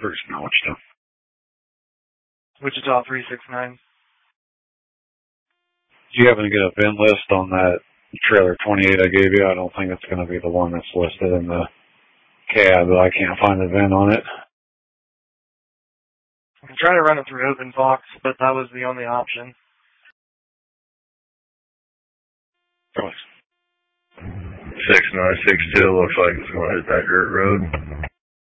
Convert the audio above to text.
Bruce Wichita. Wichita 369. Do you happen to get a VIN list on that trailer 28 I gave you? I don't think it's going to be the one that's listed in the cab, but I can't find the VIN on it. I'm trying to run it through OpenFox, but that was the only option. 6962 looks like it's going to hit that dirt road.